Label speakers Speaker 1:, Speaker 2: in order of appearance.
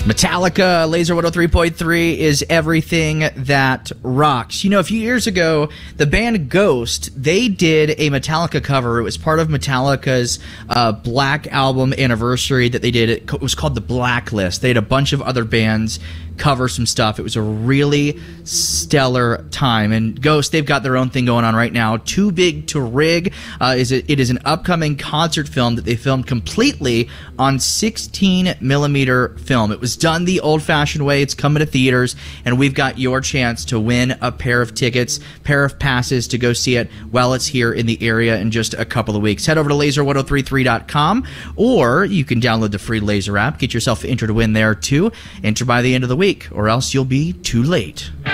Speaker 1: Metallica, Laser 103.3 is everything that rocks. You know, a few years ago, the band Ghost, they did a Metallica cover. It was part of Metallica's Black Album anniversary that they did. It was called The Blacklist. They had a bunch of other bands cover some stuff. It was a really stellar time. And Ghost, they've got their own thing going on right now. Too Big to Rig. It is an upcoming concert film that they filmed completely on 16mm film. It was done the old-fashioned way. It's coming to theaters, and we've got your chance to win a pair of tickets, pair of passes to go see it while it's here in the area in just a couple of weeks. Head over to laser1033.com, or you can download the free Laser app. Get yourself entered to win there, too. Enter by the end of the week, or else you'll be too late.